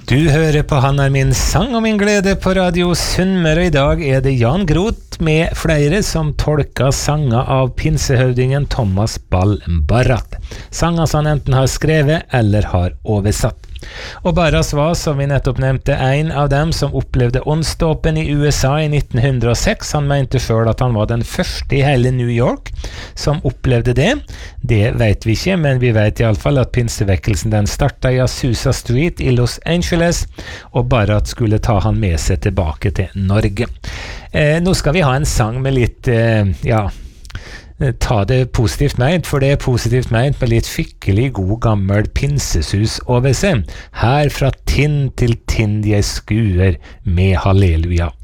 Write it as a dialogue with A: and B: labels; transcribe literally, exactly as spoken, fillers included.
A: Du hører på Han er min sang og min glede på Radio Sunnmøre. I dag er det Jan Groth med flere som tolker sanger av pinsehøvdingen Thomas Ball Barrat. Sanger som han enten har skrevet eller har oversatt. Og Barras var, som vi nettopp nevnte, en av dem som opplevde åndsdåpen i U S A i nitten hundre og seks. Han mente selv at han var den første i hele New York som opplevde det. Det vet vi ikke, men vi vet i alle fall at pinsevekkelsen den startet i Azusa Street i Los Angeles, og Barrat skulle ta han med seg tilbake til Norge. Eh, nå skal vi ha en sang med litt, eh, ja... ta det positivt meint, for det er positivt meint med litt skikkelig god gammel pinsesus over seg. Her fra Tinn til Tinn jeg skuer med halleluja.